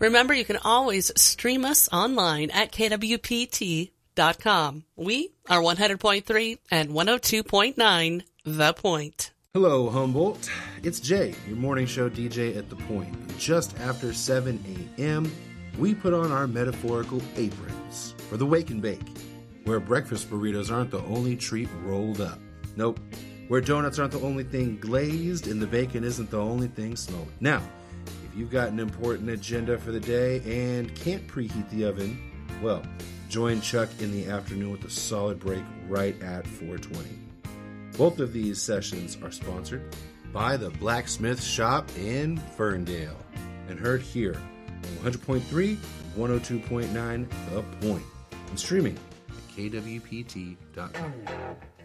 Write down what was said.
Remember, you can always stream us online at kwpt.com. We are 100.3 and 102.9 The Point. Hello, Humboldt. It's Jay, your morning show DJ at The Point. Just after 7 a.m., we put on our metaphorical aprons for the Wake and Bake, where breakfast burritos aren't the only treat rolled up. Nope. Where donuts aren't the only thing glazed and the bacon isn't the only thing smoked. Now, if you've got an important agenda for the day and can't preheat the oven, well, join Chuck in the afternoon with a solid break right at 4:20. Both of these sessions are sponsored by the Blacksmith Shop in Ferndale and heard here on 100.3 and 102.9 The Point and streaming at kwpt.com.